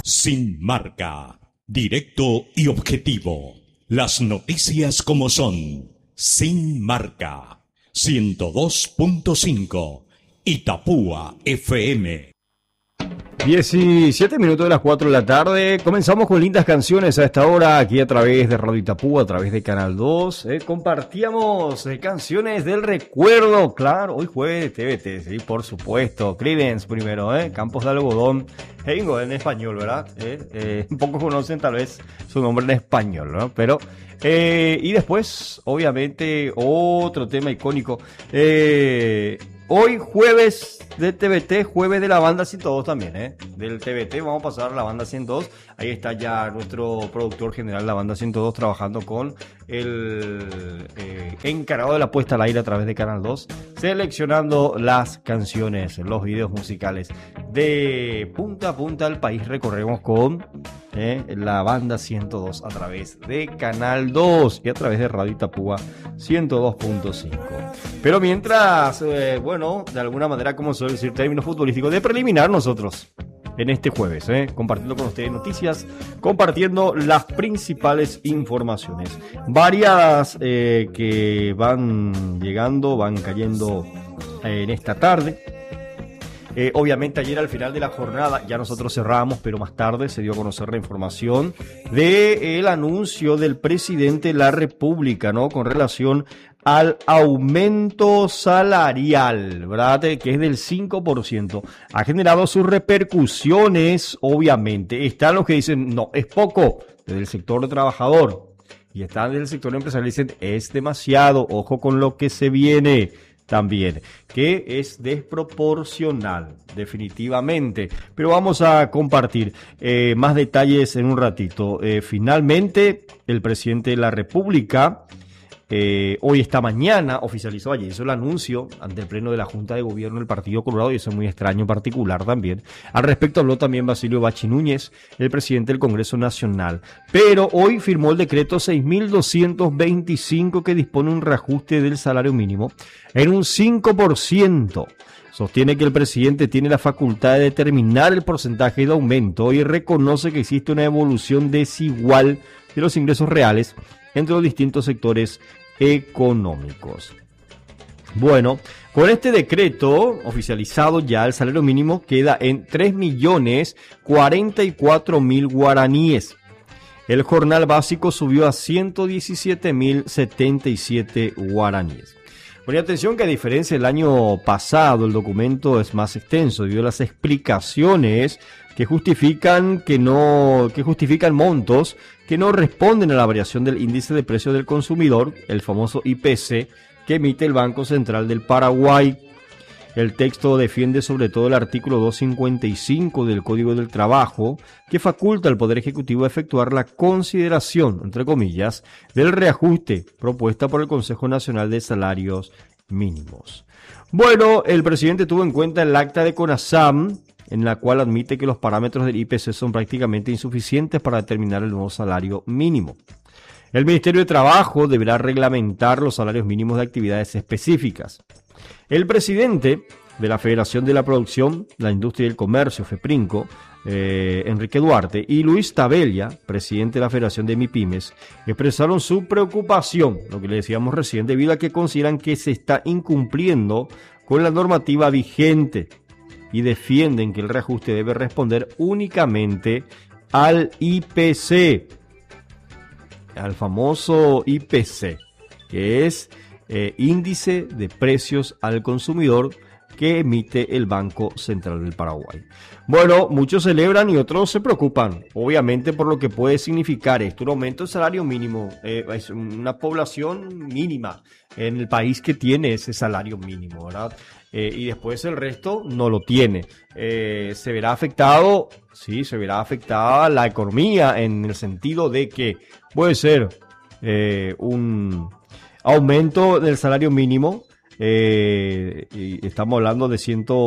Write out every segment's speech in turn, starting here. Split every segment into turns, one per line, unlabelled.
Sin marca, directo y objetivo. Las noticias como son. Sin marca. 102.5 Itapúa FM.
17 minutos de las 4 de la tarde. Comenzamos con lindas canciones a esta hora aquí a través de Radio Itapúa, a través de Canal 2. Compartíamos canciones del recuerdo, claro, hoy jueves de TVT, sí, por supuesto. Creedence primero, Campos de Algodón. Tengo en español, ¿verdad? Pocos conocen tal vez su nombre en español, ¿no? Pero, y después, obviamente, otro tema icónico. Hoy jueves de TVT, jueves de la banda 102 también, del TVT vamos a pasar a la banda 102. Ahí está ya nuestro productor general de la banda 102 trabajando con el encargado de la puesta al aire a través de Canal 2, seleccionando las canciones, los videos musicales de punta a punta del país. Recorremos con la banda 102 a través de Canal 2 y a través de Radio Itapúa 102.5. Pero mientras, bueno, de alguna manera, como suele decir, términos futbolísticos de preliminar nosotros en este jueves, compartiendo con ustedes noticias, compartiendo las principales informaciones. Varias que van llegando, van cayendo en esta tarde. Obviamente ayer al final de la jornada ya nosotros cerramos, pero más tarde se dio a conocer la información del anuncio del presidente de la República, ¿no? Con relación al aumento salarial, ¿verdad? Que es del 5%. Ha generado sus repercusiones, obviamente. Están los que dicen, no, es poco, desde el sector trabajador. Y están desde el sector empresarial, dicen, es demasiado, ojo con lo que se viene. También, que es desproporcional, definitivamente. Pero vamos a compartir más detalles en un ratito. Finalmente, el presidente de la República, hoy esta mañana, oficializó, ayer hizo el anuncio ante el pleno de la Junta de Gobierno del Partido Colorado, y eso es muy extraño en particular también. Al respecto habló también Basilio Bachi Núñez, el presidente del Congreso Nacional. Pero hoy firmó el decreto 6.225 que dispone un reajuste del salario mínimo en un 5%. Sostiene que el presidente tiene la facultad de determinar el porcentaje de aumento y reconoce que existe una evolución desigual de los ingresos reales entre los distintos sectores económicos. Bueno, con este decreto oficializado ya el salario mínimo queda en 3.044.000 guaraníes. El jornal básico subió a 117.077 guaraníes. Bueno, y atención que a diferencia del año pasado, el documento es más extenso debido a las explicaciones que justifican montos que no responden a la variación del índice de precios del consumidor, el famoso IPC, que emite el Banco Central del Paraguay. El texto defiende sobre todo el artículo 255 del Código del Trabajo, que faculta al Poder Ejecutivo a efectuar la consideración, entre comillas, del reajuste propuesta por el Consejo Nacional de Salarios Mínimos. Bueno, el presidente tuvo en cuenta el acta de CONASAM, en la cual admite que los parámetros del IPC son prácticamente insuficientes para determinar el nuevo salario mínimo. El Ministerio de Trabajo deberá reglamentar los salarios mínimos de actividades específicas. El presidente de la Federación de la Producción, la Industria y el Comercio, FEPRINCO, Enrique Duarte, y Luis Tabella, presidente de la Federación de MIPYMES, expresaron su preocupación, lo que le decíamos recién, debido a que consideran que se está incumpliendo con la normativa vigente y defienden que el reajuste debe responder únicamente al IPC, al famoso IPC, que es índice de precios al consumidor que emite el Banco Central del Paraguay. Bueno, muchos celebran y otros se preocupan, obviamente, por lo que puede significar esto. Un aumento del salario mínimo, es una población mínima en el país que tiene ese salario mínimo, ¿verdad? Y después el resto no lo tiene. Se verá afectado, sí, se verá afectada la economía en el sentido de que puede ser un aumento del salario mínimo. Y estamos hablando de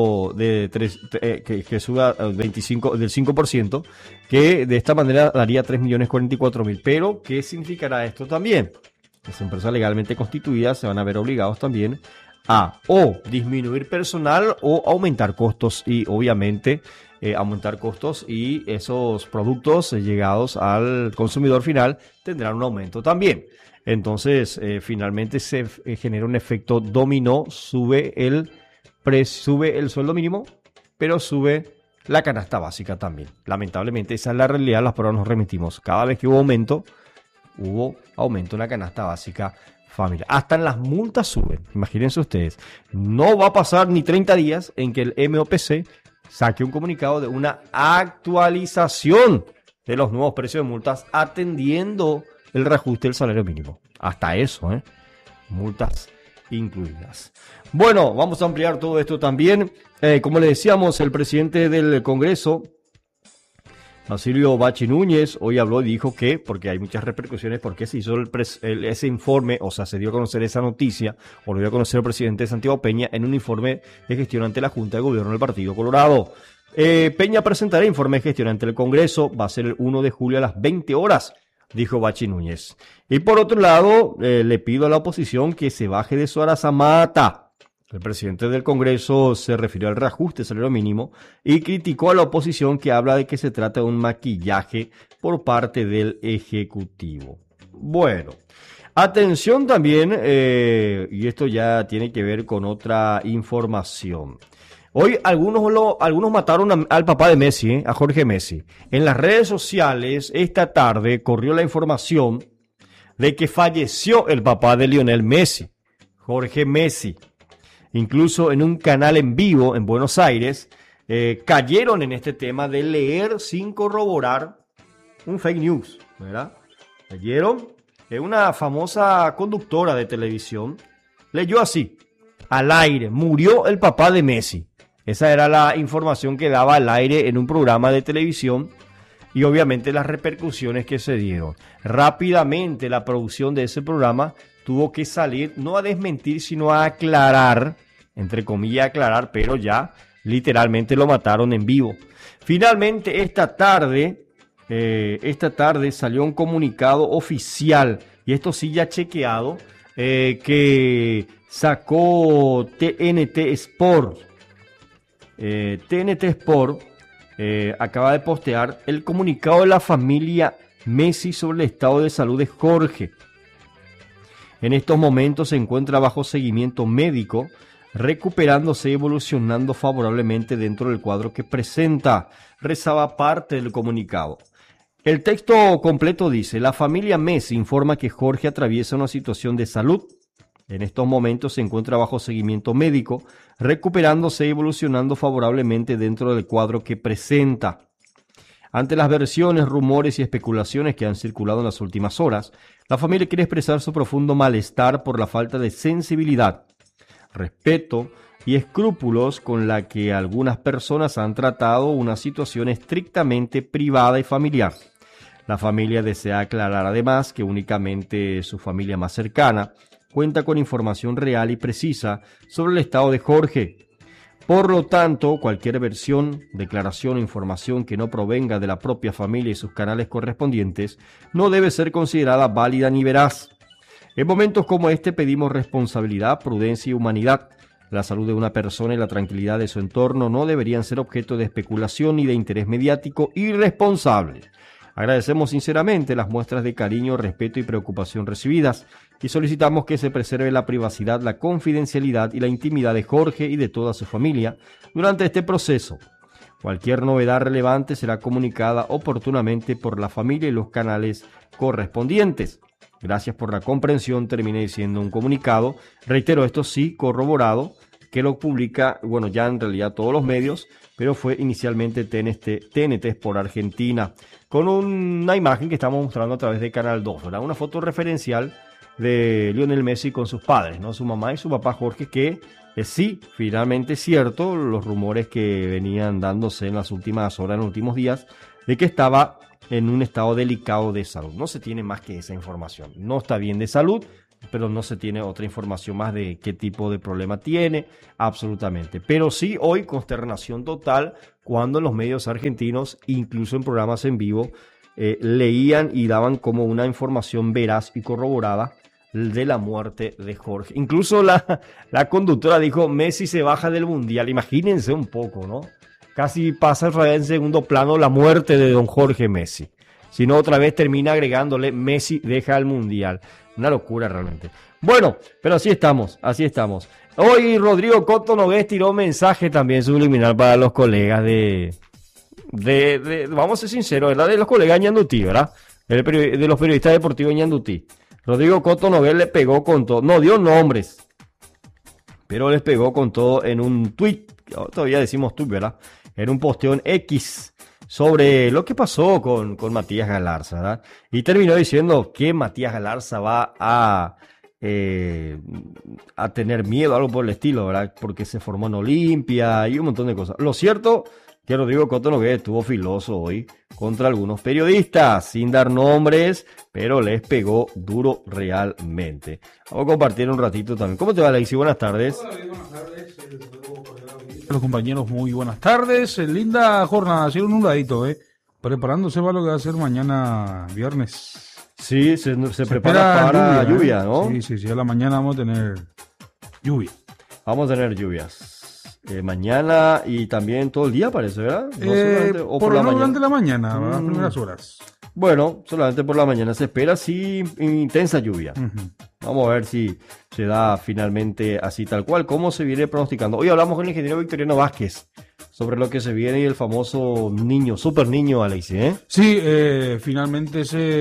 que suba del 5%, que de esta manera daría 3.044.000. Pero, ¿qué significará esto también? Las empresas legalmente constituidas se van a ver obligados también a o disminuir personal o aumentar costos y obviamente aumentar costos y esos productos llegados al consumidor final tendrán un aumento también. Entonces, finalmente se genera un efecto dominó, sube el sueldo mínimo, pero sube la canasta básica también. Lamentablemente, esa es la realidad, las pruebas nos remitimos. Cada vez que hubo aumento en la canasta básica familiar. Hasta en las multas suben. Imagínense ustedes. No va a pasar ni 30 días en que el MOPC saque un comunicado de una actualización de los nuevos precios de multas atendiendo el reajuste del salario mínimo. Hasta eso, multas incluidas. Bueno, vamos a ampliar todo esto también. Como le decíamos, el presidente del Congreso, Basilio Bachi Núñez, hoy habló y dijo que, porque hay muchas repercusiones, porque se hizo ese informe, o sea, se dio a conocer esa noticia, o lo dio a conocer el presidente Santiago Peña en un informe de gestión ante la Junta de Gobierno del Partido Colorado. Peña presentará informe de gestión ante el Congreso, va a ser el 1 de julio a las 20 horas, dijo Bachi Núñez. Y por otro lado, le pido a la oposición que se baje de su arazamata. El presidente del Congreso se refirió al reajuste del salario mínimo y criticó a la oposición que habla de que se trata de un maquillaje por parte del Ejecutivo. Bueno, atención también, y esto ya tiene que ver con otra información. Hoy algunos mataron al papá de Messi, a Jorge Messi. En las redes sociales esta tarde corrió la información de que falleció el papá de Lionel Messi, Jorge Messi. Incluso en un canal en vivo en Buenos Aires, cayeron en este tema de leer sin corroborar un fake news, ¿verdad? Leyeron, una famosa conductora de televisión leyó así, al aire, murió el papá de Messi. Esa era la información que daba al aire en un programa de televisión y obviamente las repercusiones que se dieron. Rápidamente la producción de ese programa tuvo que salir, no a desmentir, sino a aclarar, entre comillas aclarar, pero ya literalmente lo mataron en vivo. Finalmente esta tarde salió un comunicado oficial, y esto sí ya chequeado, que sacó TNT Sport. TNT Sport acaba de postear el comunicado de la familia Messi sobre el estado de salud de Jorge. En estos momentos se encuentra bajo seguimiento médico, recuperándose y evolucionando favorablemente dentro del cuadro que presenta, rezaba parte del comunicado. El texto completo dice: la familia Messi informa que Jorge atraviesa una situación de salud. En estos momentos se encuentra bajo seguimiento médico, recuperándose y evolucionando favorablemente dentro del cuadro que presenta. Ante las versiones, rumores y especulaciones que han circulado en las últimas horas, la familia quiere expresar su profundo malestar por la falta de sensibilidad, respeto y escrúpulos con la que algunas personas han tratado una situación estrictamente privada y familiar. La familia desea aclarar además que únicamente su familia más cercana cuenta con información real y precisa sobre el estado de Jorge. Por lo tanto, cualquier versión, declaración o información que no provenga de la propia familia y sus canales correspondientes no debe ser considerada válida ni veraz. En momentos como este pedimos responsabilidad, prudencia y humanidad. La salud de una persona y la tranquilidad de su entorno no deberían ser objeto de especulación ni de interés mediático irresponsable. Agradecemos sinceramente las muestras de cariño, respeto y preocupación recibidas y solicitamos que se preserve la privacidad, la confidencialidad y la intimidad de Jorge y de toda su familia durante este proceso. Cualquier novedad relevante será comunicada oportunamente por la familia y los canales correspondientes. Gracias por la comprensión, terminé diciendo un comunicado. Reitero, esto sí corroborado, que lo publica, bueno, ya en realidad todos los medios, pero fue inicialmente TNT Sport Argentina, con una imagen que estamos mostrando a través de Canal 2, ¿verdad? Una foto referencial de Lionel Messi con sus padres, ¿no? Su mamá y su papá Jorge, que sí, finalmente es cierto, los rumores que venían dándose en las últimas horas, en los últimos días, de que estaba en un estado delicado de salud. No se tiene más que esa información. No está bien de salud, pero no se tiene otra información más de qué tipo de problema tiene, absolutamente. Pero sí, hoy consternación total cuando los medios argentinos, incluso en programas en vivo, leían y daban como una información veraz y corroborada de la muerte de Jorge. Incluso la conductora dijo: Messi se baja del Mundial. Imagínense un poco, ¿no? casi pasa otra vez en segundo plano la muerte de don Jorge Messi. Si no, otra vez termina agregándole Messi deja el Mundial. Una locura realmente. Bueno, pero así estamos, así estamos. Hoy Rodrigo Coto Nogués tiró un mensaje también subliminal para los colegas vamos a ser sinceros, ¿verdad? De los colegas Ñandutí, ¿verdad? De los periodistas deportivos Ñandutí. Rodrigo Coto Nogués le pegó con todo, no dio nombres, pero les pegó con todo en un tweet, todavía decimos tweet, ¿verdad? En un posteo en X sobre lo que pasó con Matías Galarza, ¿verdad? Y terminó diciendo que Matías Galarza va a tener miedo, algo por el estilo, ¿verdad? Porque se formó en Olimpia y un montón de cosas. Lo cierto que Rodrigo Coto Nogués estuvo filoso hoy contra algunos periodistas, sin dar nombres, pero les pegó duro realmente. Vamos a compartir un ratito también. ¿Cómo te va, Alexis? Buenas tardes.
Hola, buenas tardes. Los compañeros, muy buenas tardes. Linda jornada, así un nubladito, preparándose para lo que va a ser mañana viernes.
Sí, se prepara para lluvia, ¿no?
Sí, a la mañana vamos a tener lluvia.
Vamos a tener lluvias. Mañana y también todo el día parece, ¿verdad?
Por lo menos durante la mañana, las primeras horas.
Bueno, solamente por la mañana se espera, sí, intensa lluvia. Uh-huh. Vamos a ver si se da finalmente así tal cual, como se viene pronosticando. Hoy hablamos con el ingeniero Victoriano Vázquez sobre lo que se viene y el famoso super niño, Alexis, ¿eh?
Sí, finalmente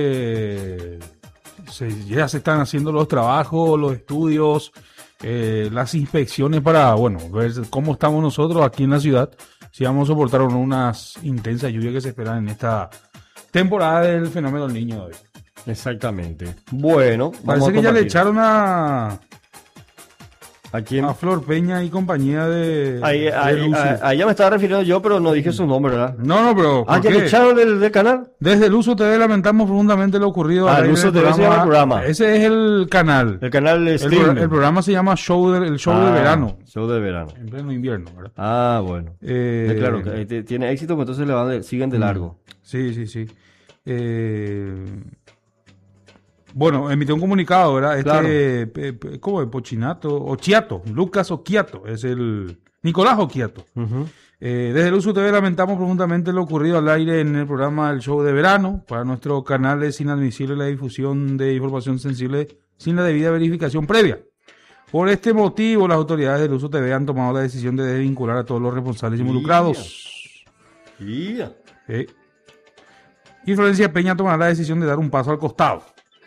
ya se están haciendo los trabajos, los estudios, las inspecciones para, ver cómo estamos nosotros aquí en la ciudad, si vamos a soportar unas intensas lluvias que se esperan en esta temporada del fenómeno del niño de hoy.
Exactamente. Bueno,
parece que ya le echaron ¿a
quién?
A Flor Peña y compañía de
ahí ya me estaba refiriendo yo, pero no dije su nombre, ¿verdad?
No, pero
¿ya le echaron del canal?
Desde el Uso TV lamentamos profundamente lo ocurrido.
El Uso TV se llama el programa.
Ese es el canal.
El canal de stream.
El programa se llama Show de Verano.
Show de verano.
En pleno invierno, ¿verdad?
Bueno. Claro, tiene éxito, pues entonces siguen de largo.
Sí. Bueno, emitió un comunicado, ¿verdad?
Claro.
¿Cómo es? Pochinato, Occhiato, Lucas Occhiato, es el Nicolás Occhiato. Uh-huh. Desde el Uso TV lamentamos profundamente lo ocurrido al aire en el programa El Show de Verano. Para nuestro canal es inadmisible la difusión de información sensible sin la debida verificación previa. Por este motivo, las autoridades del Uso TV han tomado la decisión de desvincular a todos los responsables involucrados. Y Florencia Peña tomará la decisión de dar un paso al costado.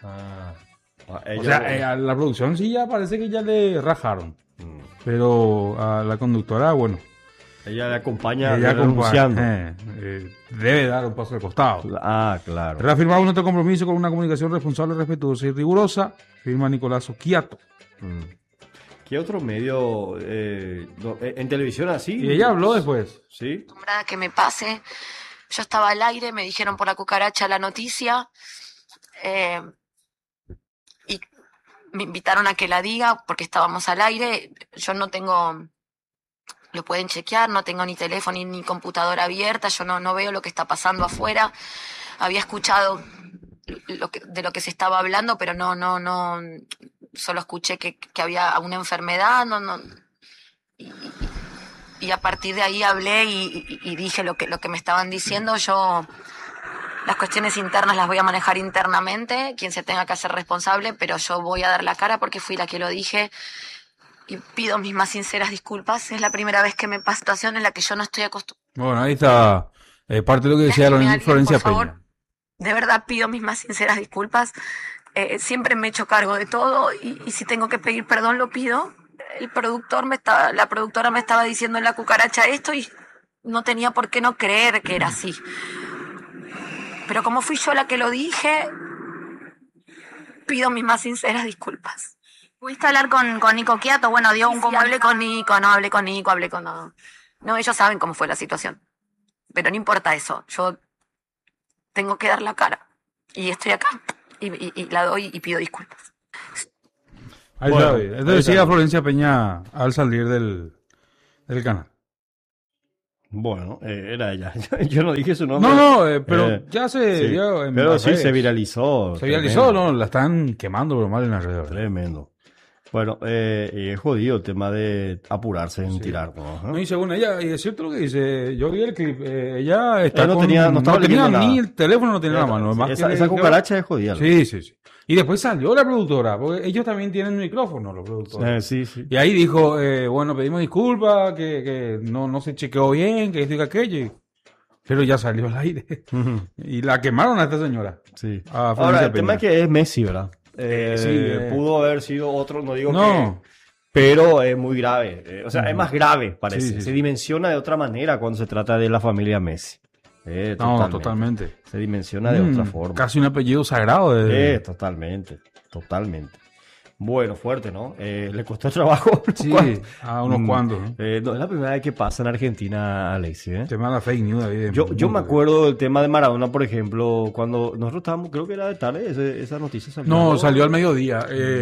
A la producción sí ya parece que ya le rajaron. Pero a la conductora,
ella le acompaña anunciando.
Debe dar un paso al costado.
Claro.
Reafirmamos nuestro compromiso con una comunicación responsable, respetuosa y rigurosa. Firma Nicolás Occhiato.
¿Qué otro medio en televisión así?
Y ella habló después.
Sí.
Que me pase. Yo estaba al aire, me dijeron por la cucaracha la noticia. Y me invitaron a que la diga porque estábamos al aire. Yo no tengo, lo pueden chequear, no tengo ni teléfono ni computadora abierta, yo no veo lo que está pasando afuera. Había escuchado de lo que se estaba hablando, pero no, solo escuché que había una enfermedad, y a partir de ahí hablé y dije lo que me estaban diciendo. Yo las cuestiones internas las voy a manejar internamente, quien se tenga que hacer responsable, pero yo voy a dar la cara porque fui la que lo dije y pido mis más sinceras disculpas. Es la primera vez que me pasa situación en la que yo no estoy acostumbrada.
Bueno, ahí está parte de lo que decía Florencia Peña.
De verdad pido mis más sinceras disculpas. Siempre me he hecho cargo de todo y si tengo que pedir perdón lo pido. La productora me estaba diciendo en la cucaracha esto y no tenía por qué no creer que era así. Pero como fui yo la que lo dije, pido mis más sinceras disculpas.
¿Pudiste hablar con Nico Occhiato? Dio un
comunicado. Hablé con Nico, hablé con... No, ellos saben cómo fue la situación. Pero no importa eso, yo tengo que dar la cara. Y estoy acá, y la doy y pido disculpas.
Ahí está. Esto decía Florencia Peña al salir del canal.
Bueno, era ella. Yo no dije su nombre.
Pero ya se dio en
pero sí, se viralizó.
Se viralizó, la están quemando por mal en las redes.
Tremendo. Bueno, y es jodido el tema de apurarse en tirar, ¿no? Ajá.
No, y según ella, y es cierto lo que dice, yo vi el clip, ella está
Ella no
con-
tenía- no estaba leyendo
ni
nada.
el teléfono no tenía en la mano.
Sí,
más que
esa
le
esa
dijo-
cucaracha es jodida. ¿no?
Sí, sí, sí. Y después salió la productora, porque ellos también tienen micrófono, los productores.
Sí, sí.
Y ahí dijo, bueno, pedimos disculpas, que no se chequeó bien, que esto y que aquello. Pero ya salió al aire.
Ujú.
Y la quemaron a esta señora.
Sí.
Ah,
Ahora,
Florencia
el tema
Peña.
es que es Messi, ¿verdad?
Sí,
pudo haber sido otro, no digo que...
No,
Pero es muy grave. O sea, es más grave, parece.
Sí, sí,
Se
sí.
dimensiona de otra manera cuando se trata de la familia Messi.
no, totalmente.
Se dimensiona de otra forma.
Casi un apellido sagrado. De...
Totalmente. Bueno, fuerte, ¿no? Le costó trabajo.
Sí, a unos cuantos. ¿no?
No es la primera vez que pasa en Argentina, Alexis.
El tema de la fake news. David,
Yo me acuerdo del tema de Maradona, por ejemplo, cuando nosotros estábamos, creo que era de tarde, esa noticia salió.
No, salió al mediodía.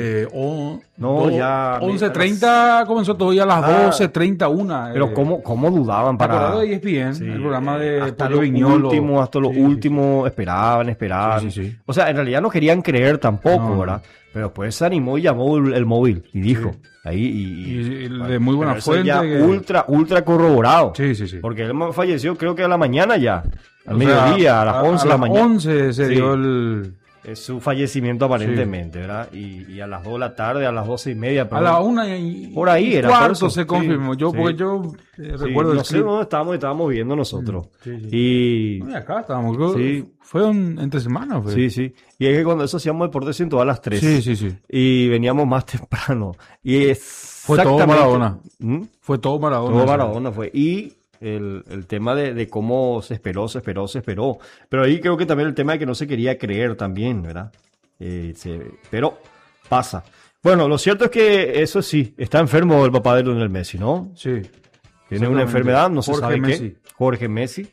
No, ya-
11:30 comenzó todo y a las 12:31.
Pero ¿cómo dudaban
¿Te
para...?
acordás de ESPN?
Sí,
El programa de
hasta
Pollo
lo
Viñolo.
último, hasta lo
Sí,
último, esperaban.
Sí, sí, sí.
O sea, en realidad no querían creer tampoco,
No, no.
¿verdad? Pero después se animó y llamó el móvil y dijo, ahí
Y de muy buena
pero eso
fuente.
ya
que-
ultra corroborado.
Sí, sí, sí.
Porque él falleció creo que a la mañana ya, al
O sea,
mediodía, a las 11 de la mañana.
11 se
Sí.
dio el...
Es su fallecimiento aparentemente, ¿verdad? Y a las 2 de la tarde, a las 12:30.
A la 1:00
Por ahí era, por
cuarto
eso.
se confirmó.
Sí,
Yo,
sí.
porque yo
Sí,
recuerdo el
no sé
clip.
dónde estábamos viendo nosotros.
Sí, sí.
Y
No, y acá estábamos. Creo,
Sí.
Fue entre semanas. Fue.
sí. Y es que cuando eso hacíamos deporte 100 a las 3.
Sí, sí, sí.
Y veníamos más temprano. Y
Fue todo
exactamente-
Maradona.
¿Mm?
Fue todo Maradona.
Todo
sí.
Maradona fue. Y el tema de cómo se esperó. Pero ahí creo que también el tema de que no se quería creer también, ¿verdad? Pero pasa. Bueno, lo cierto es que eso sí, está enfermo el papá de Lionel Messi, ¿no?
Sí.
Tiene
Exactamente.
una enfermedad, no se
Jorge
sabe
Messi.
qué. Jorge Messi.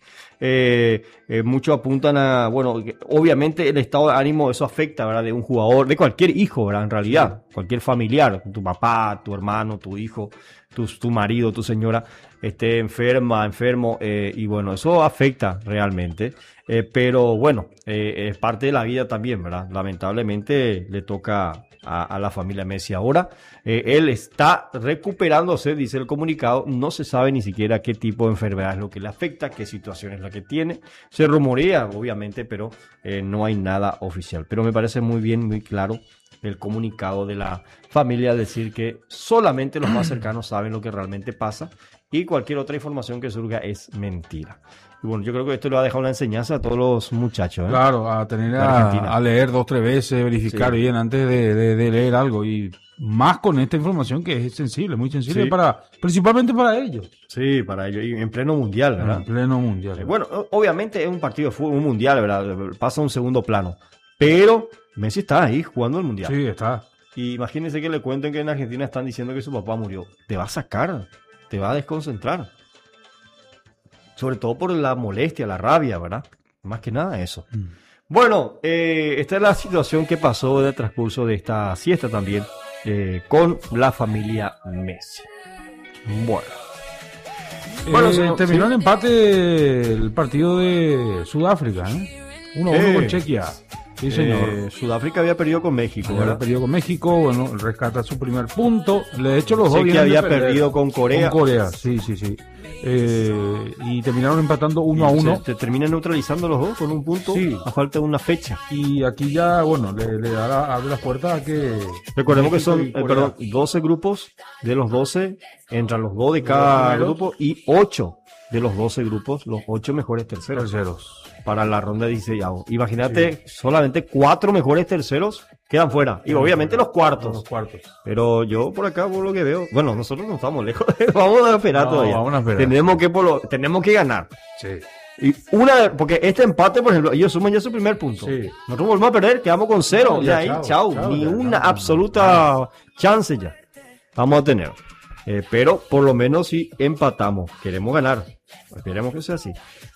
Muchos apuntan a, bueno, que obviamente el estado de ánimo, eso afecta, ¿verdad? De un jugador, de cualquier hijo, ¿verdad? En realidad, cualquier familiar, tu papá, tu hermano, tu hijo, tu marido, tu señora, esté enfermo, y bueno, eso afecta realmente. Pero bueno, es parte de la vida también, ¿verdad? Lamentablemente le toca a la familia Messi ahora. Él está recuperándose, dice el comunicado. No se sabe ni siquiera qué tipo de enfermedad es lo que le afecta, qué situación es la que tiene. Se rumorea, obviamente, pero no hay nada oficial. Pero me parece muy bien, muy claro el comunicado de la familia, decir que solamente los más cercanos saben lo que realmente pasa y cualquier otra información que surja es mentira. Y bueno, yo creo que esto le va a dejar una enseñanza a todos los muchachos.
Claro, a tener
De Argentina.
a leer 2-3 veces, verificar
Sí.
bien antes de leer algo. Y más con esta información que es sensible, muy sensible,
Sí.
principalmente para ellos.
Sí, para ellos, y en pleno mundial, ¿verdad?
En pleno mundial.
Bueno, obviamente es un partido de fútbol, un mundial, ¿verdad? Pasa a un segundo plano. Pero Messi está ahí jugando el mundial.
Sí, está.
Y imagínense que le cuenten que en Argentina están diciendo que su papá murió. Te va a sacar, te va a desconcentrar. Sobre todo por la molestia, la rabia, ¿verdad? Más que nada eso. Bueno, esta es la situación que pasó en el transcurso de esta siesta también con la familia Messi. Bueno. Bueno,
terminó
sí.
el empate el partido de Sudáfrica, ¿eh? 1-1 con Chequia. Sí, señor.
Sudáfrica había perdido con México,
Había
¿verdad?
perdido con México, bueno, rescata su primer punto. De hecho, los dos
Chequia
vienen de
había
perder.
perdido con Corea.
Con Corea, sí. Y terminaron empatando 1-1.
Se terminan neutralizando los dos con un punto
Sí.
a falta de una fecha.
Y aquí ya, bueno, le abre las puertas a que...
Recordemos que son
México y Corea.
12 grupos. De los 12 entran los 2 de cada
primeros.
grupo y 8 de los 12 grupos, los 8 mejores terceros
Terceros.
para la ronda de 16. Imagínate, solamente 4 mejores terceros quedan fuera. Y obviamente los cuartos.
Los cuartos.
Pero yo por acá, por lo que veo, bueno, nosotros no estamos lejos. Vamos a esperar
No,
todavía.
vamos a esperar.
Tenemos que ganar.
Sí.
Y porque este empate, por ejemplo, ellos suman ya su primer punto.
Sí.
Nosotros volvemos a perder, quedamos con 0.
No,
ya
ya,
ahí,
chao,
chao.
chao,
Ni
ya,
una
no,
absoluta chance ya. Vamos a tener. Pero por lo menos si empatamos, queremos ganar. Esperemos que sea así.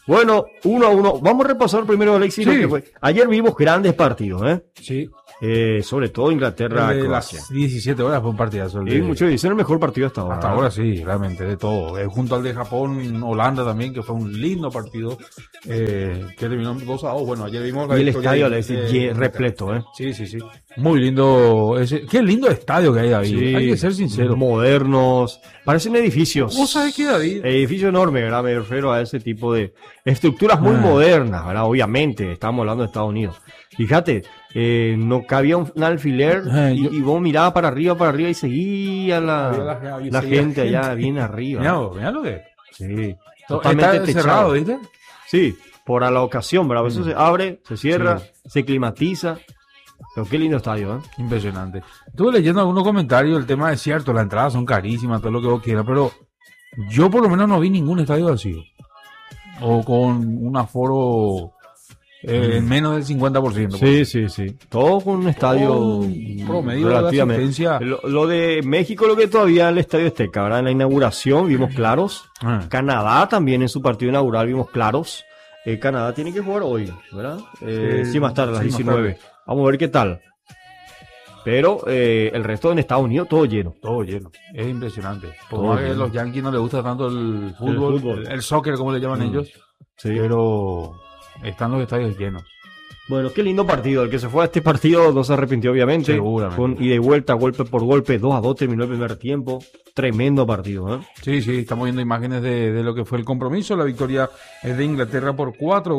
Bueno, 1-1. Vamos a repasar primero, Alexis,
Sí.
lo que fue. Ayer vimos grandes partidos, ¿eh?
Sí.
Sobre todo Inglaterra,
De
Croacia.
las 17 horas fue un partidazo.
Y muchos dicen el mejor partido hasta ahora.
Hasta ahora sí, realmente, de todo. Junto al de Japón, Holanda también, que fue un lindo partido, que terminó 2-2. Bueno, ayer vimos la
Y el
victoria
estadio,
de-
Alexis,
de-
repleto, ¿eh?
Sí, sí, sí. Muy lindo. Qué lindo estadio que hay, David.
Sí,
Hay que ser sincero.
modernos, parecen edificios.
¿Vos sabés qué, David?
Edificio enorme, ¿verdad? Me refiero a ese tipo de estructuras muy modernas, ¿verdad? Obviamente, estamos hablando de Estados Unidos. Fíjate, no cabía un alfiler y vos mirabas para arriba y seguía la gente allá bien arriba.
Mirá lo que.
Sí,
Está
totalmente techado.
cerrado, ¿viste?
Sí, por a la ocasión, ¿verdad? Eso se abre, se cierra,
Sí.
se climatiza. Pero qué lindo estadio, ¿eh?
Impresionante. Estuve leyendo algunos comentarios, el tema es cierto, las entradas son carísimas, todo lo que vos quieras, pero yo por lo menos no vi ningún estadio vacío. O con un aforo en menos del 50%.
Sí. Todo con un estadio
Un promedio de
relativamente.
asistencia.
Lo de México, lo que todavía el Estadio Azteca, ¿verdad? En la inauguración vimos claros.
Ah.
Canadá también en su partido inaugural vimos claros. Canadá tiene que jugar hoy, ¿verdad? Sí, más tarde, a las
sí, más
19.
tarde.
Vamos a ver qué tal. Pero el resto en Estados Unidos, todo lleno.
Todo lleno. Es impresionante. Por
Todo
más que a
lleno.
los Yankees no les gusta tanto el fútbol,
fútbol.
el soccer, como le llaman ellos,
Sí.
pero están los estadios llenos.
Bueno, qué lindo partido. El que se fue a este partido no se arrepintió, obviamente.
Seguramente.
Con ida y vuelta, golpe por golpe, 2-2 terminó el primer tiempo. Tremendo partido, ¿eh?
Sí, estamos viendo imágenes de lo que fue el compromiso. La victoria es de Inglaterra por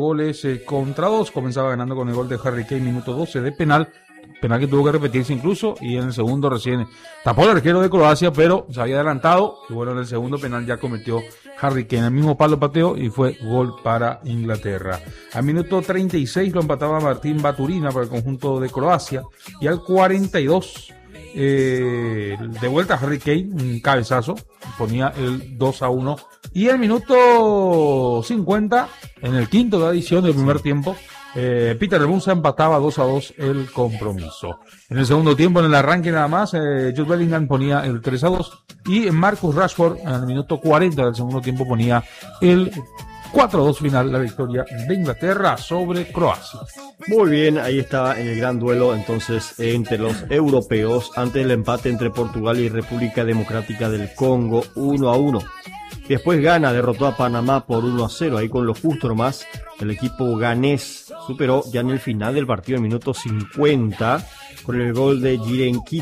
4-2. Comenzaba ganando con el gol de Harry Kane, minuto 12 de penal. Penal que tuvo que repetirse incluso. Y en el segundo recién tapó el arquero de Croacia, pero se había adelantado. Y bueno, en el segundo penal ya cometió Harry Kane. El mismo palo pateó y fue gol para Inglaterra. Al minuto 36 lo empataba Martín Baturina para el conjunto de Croacia. Y al 42... de vuelta Harry Kane, un cabezazo, ponía el 2-1. Y el minuto 50, en el quinto de adición del primer tiempo, Peter Musa empataba 2-2 el compromiso. En el segundo tiempo, en el arranque nada más, Jude Bellingham ponía el 3-2 y Marcus Rashford en el minuto 40 del segundo tiempo ponía el 4-2 final, la victoria de Inglaterra sobre Croacia.
Muy bien, ahí está en el gran duelo entonces entre los europeos ante el empate entre Portugal y República Democrática del Congo 1-1. Después Ghana derrotó a Panamá por 1-0, ahí con lo justo nomás. El equipo ganés superó ya en el final del partido, en el minuto 50, con el gol de Jirenki,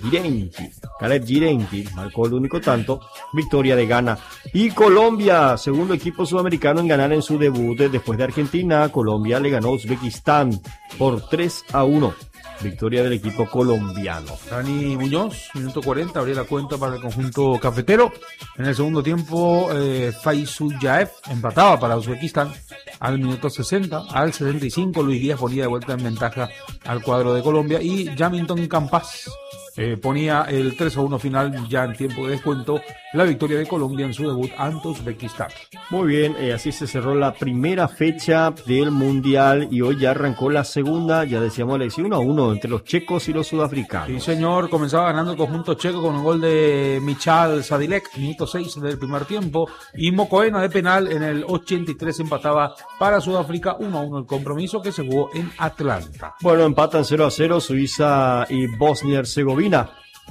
Caleb Jirenki, marcó el único tanto. Victoria de Ghana. Y Colombia, segundo equipo sudamericano en ganar en su debut después de Argentina. Colombia le ganó a Uzbekistán por 3-1. Victoria del equipo colombiano.
Dani Muñoz, minuto 40, abría la cuenta para el conjunto cafetero. En el segundo tiempo, Faizullaev empataba para Uzbekistán al minuto 60. Al 75, Luis Díaz ponía de vuelta en ventaja al cuadro de Colombia. Y Jamilton Campas ponía el 3-1 final ya en tiempo de descuento. La victoria de Colombia en su debut ante Uzbekistán.
Muy bien, así se cerró la primera fecha del Mundial y hoy ya arrancó la segunda, ya decíamos la 1-1 entre los checos y los sudafricanos.
Sí, señor, comenzaba ganando el conjunto checo con un gol de Michal Sadilek, minuto 6 del primer tiempo, y Mokoena de penal en el 83 empataba para Sudáfrica 1-1 el compromiso que se jugó en Atlanta.
Bueno, empatan 0-0 Suiza y Bosnia-Herzegovina.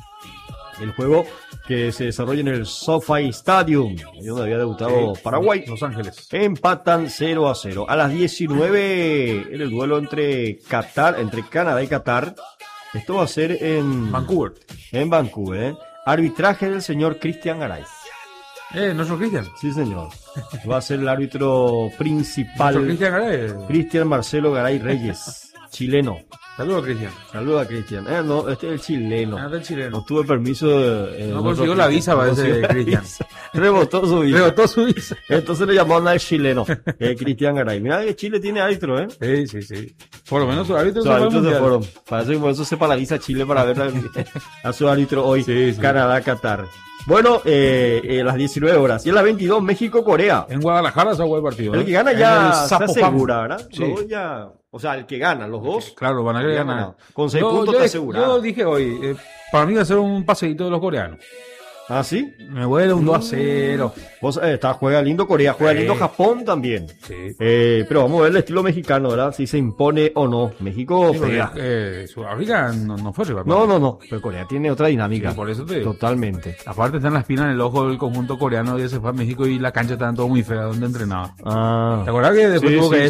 El juego que se desarrolla en el SoFi Stadium, ahí donde había debutado Paraguay.
Los Ángeles.
Empatan 0-0. A las 19 en el duelo entre Canadá y Qatar. Esto va a ser en
Vancouver.
En Vancouver, ¿eh? Arbitraje del señor Cristian Garay.
Nuestro Cristian.
Sí, señor. Va a ser el árbitro principal.
Nuestro Cristian Garay.
Cristian Marcelo Garay Reyes, chileno.
Saludos, Cristian.
Saluda, Cristian. No, este es el chileno.
Del chileno.
No tuve permiso.
No consiguió la visa para ese Cristian.
Rebotó su visa.
Rebotó su visa.
Entonces le llamaron al chileno, Cristian Garay. Mira que Chile tiene árbitro, ¿eh?
Sí. Por lo menos su árbitro
Sus árbitros se fueron. Parece que por eso se paraliza Chile para ver a su árbitro hoy.
Sí.
Canadá-Qatar. Bueno, las 19 horas. Y a las 22, México-Corea.
En Guadalajara se jugó el partido.
El que gana ya se
Zapopan.
asegura, ¿verdad?
Sí.
Los dos ya, o sea, el que gana, los dos.
Claro, van a ganar.
Con 6 puntos está asegurado.
Yo dije hoy, para mí va a ser un paseíto de los coreanos.
¿Ah, sí?
Me huele un 2-0.
Vos juega lindo Corea, juega lindo Japón también.
Sí.
Pero vamos a ver el estilo mexicano, ¿verdad? Si se impone o no. México
Sí,
juega.
Sudáfrica no fue rival.
No. Pero Corea tiene otra dinámica.
Sí, por eso te digo.
Totalmente.
Aparte está en la espina en el ojo del conjunto coreano y se fue a México y la cancha estaba todo muy fea donde entrenaba.
Ah.
¿Te acuerdas que después
Sí,
tuvo que
sí,